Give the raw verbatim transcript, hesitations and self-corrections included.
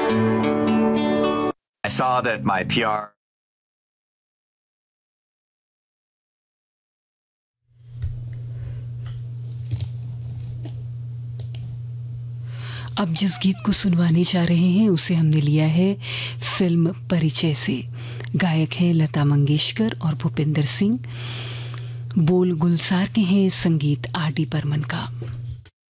I saw that my P R अब जिस गीत को सुनवाने जा रहे हैं उसे हमने लिया है फिल्म परिचय से। गायक हैं लता मंगेशकर और भूपिंदर सिंह। बोल गुलजार के हैं, संगीत आर डी बर्मन का।